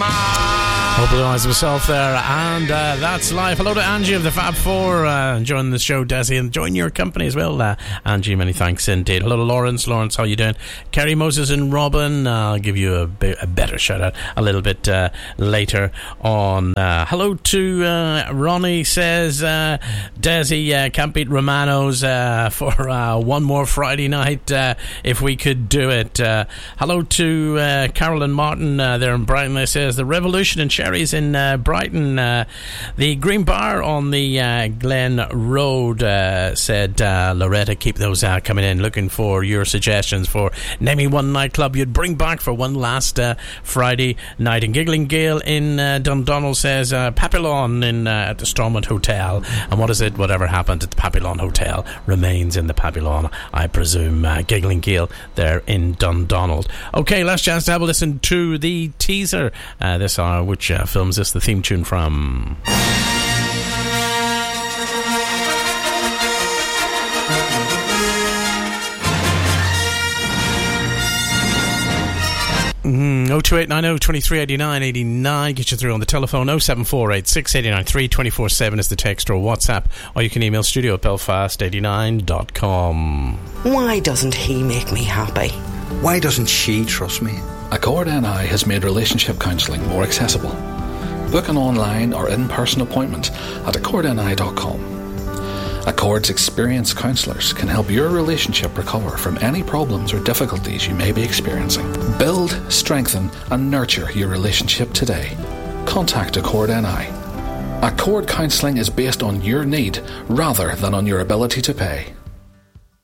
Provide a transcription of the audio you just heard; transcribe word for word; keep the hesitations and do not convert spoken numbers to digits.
Hope otherwise myself there, and uh, that's live. Hello to Angie of the Fab Four, uh, enjoying the show, Desi, and enjoying your company as well, uh, Angie. Many thanks indeed. Hello to Lawrence. Lawrence, how you doing? Kerry, Moses, and Robin. Uh, I'll give you a, bit, a better shout out a little bit uh, later on. Uh, hello to uh, Ronnie. Says uh, Desi, uh, can't beat Romano's uh, for uh, one more Friday night uh, if we could do it. Uh, hello to uh, Carolyn Martin uh, there in Brighton. They says the Revolution and Sherry's in uh, Brighton. Uh, the Green Bar on the uh, Glen Road, uh, said uh, Loretta. Keep those uh, coming in. Looking for your suggestions for naming one nightclub you'd bring back for one last uh, Friday night. And Giggling Gale in uh, Dundonald says uh, Papillon in uh, at the Stormont Hotel. And what is it? Whatever happened at the Papillon Hotel remains in the Papillon, I presume. Uh, Giggling Gale there in Dundonald. Okay, last chance to have a listen to the teaser uh, this hour, which uh, films this, the theme tune from Mm, oh two eight nine oh, two three eight nine eight nine. Get you through on the telephone. Oh seven four eight, six eight nine three, two four seven is the text or WhatsApp, or you can email studio at belfast eighty-nine dot com. Why doesn't he make me happy? Why doesn't she trust me? Accord N I has made relationship counselling more accessible. Book an online or in-person appointment at accord n i dot com. Accord's experienced counsellors can help your relationship recover from any problems or difficulties you may be experiencing. Build, strengthen and nurture your relationship today. Contact Accord N I. Accord counselling is based on your need rather than on your ability to pay.